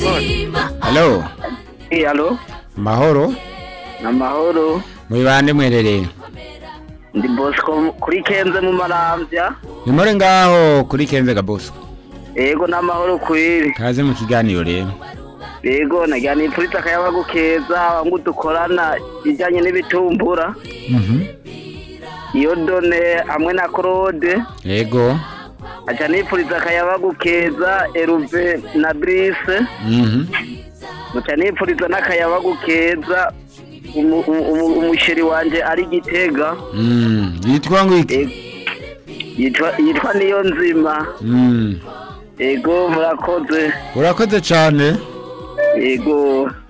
Halo, Halo, mahoro, namahoro. muri bande mwerere? Ndi Bosco kuri Kenze mu Maramvya. Ni muri ngaho kuri Kenze ga Bosco. Yego namahoro kwiri. Kaze mu kiganiro rero. Yego najyana ipurita akayabagu keza ngo dukorana bijyanye n'ibitumbura. Iyo done hamwe na Claude. Yego. Acha nipuriza akayabagu keza Eruve na Brice. Mucha nipuriza n'akayabagu keza umusheri wanje ari Gitega. Yitwa ngo iki? Yitwa niyo nzima. Ego murakoze. Urakoze cyane. Ego.